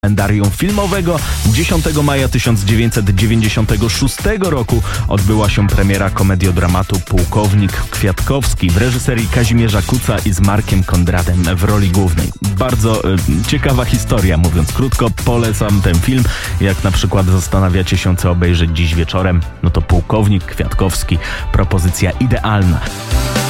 kalendarium filmowego. 10 maja 1996 roku odbyła się premiera komediodramatu Pułkownik Kwiatkowski w reżyserii Kazimierza Kuca i z Markiem Kondradem w roli głównej. Bardzo ciekawa historia, mówiąc krótko. Polecam ten film. Jak na przykład zastanawiacie się, co obejrzeć dziś wieczorem, no to Pułkownik Kwiatkowski, propozycja idealna.